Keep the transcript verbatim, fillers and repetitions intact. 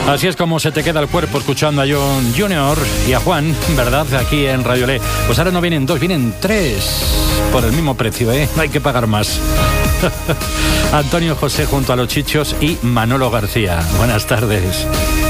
Así es como se te queda el cuerpo escuchando a John Junior y a Juan, ¿verdad? Aquí en Radio Le. Pues ahora no vienen dos, vienen tres. Por el mismo precio, ¿eh? No hay que pagar más. Antonio José junto a los Chichos y Manolo García. Buenas tardes.